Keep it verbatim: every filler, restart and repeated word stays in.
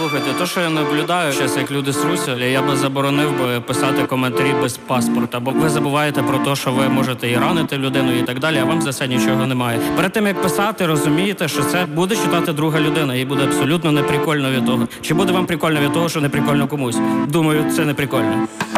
Слухайте, то, що я наблюдаю, зараз як люди сруся, я би заборонив би писати коментарі без паспорта, бо ви забуваєте про те, що ви можете і ранити людину і так далі, а вам за це нічого немає. Перед тим, як писати, розумієте, що це буде читати друга людина, їй буде абсолютно неприкольно від того. Чи буде вам прикольно від того, що не прикольно комусь? Думаю, це не прикольно.